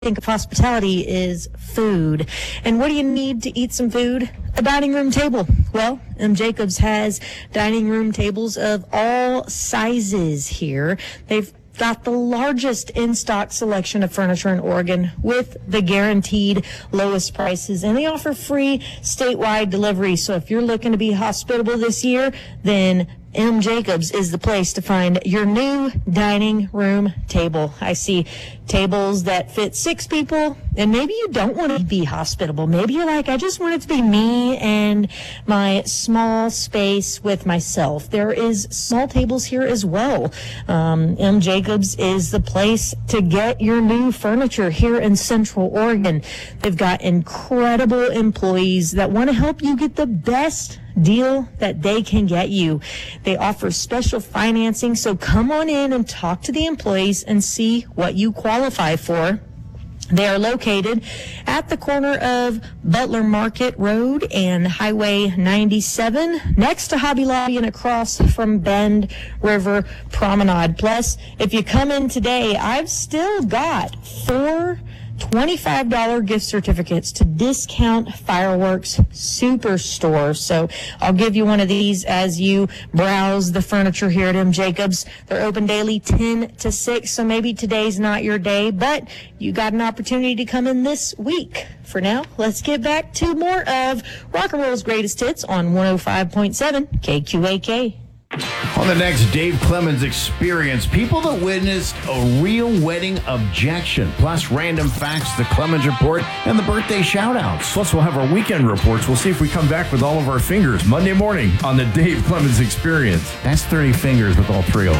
Think of hospitality is food. And what do you need to eat some food? A dining room table. Well, M. Jacobs has dining room tables of all sizes here. They've got the largest in-stock selection of furniture in Oregon with the guaranteed lowest prices, and they offer free statewide delivery. So if you're looking to be hospitable this year, then M. Jacobs is the place to find your new dining room table. I see tables that fit 6 people, and maybe you don't want to be hospitable. Maybe you're like, I just want it to be me and my small space with myself. There is small tables here as well. M. Jacobs is the place to get your new furniture here in Central Oregon. They've got incredible employees that want to help you get the best deal that they can get you. They offer special financing, so come on in and talk to the employees and see what you qualify for. They are located at the corner of Butler Market Road and Highway 97, next to Hobby Lobby and across from Bend River Promenade. Plus, if you come in today, I've still got 4 $25 gift certificates to Discount Fireworks Superstore. So I'll give you one of these as you browse the furniture here at M. Jacobs. They're open daily 10 to 6, so maybe today's not your day, but you got an opportunity to come in this week. For now, let's get back to more of Rock and Roll's Greatest Hits on 105.7 KQAK. On the next Dave Clemens Experience, people that witnessed a real wedding objection, plus random facts, the Clemens Report, and the birthday shout-outs. Plus, we'll have our weekend reports. We'll see if we come back with all of our fingers Monday morning on the Dave Clemens Experience. That's 30 fingers with all 3 of them.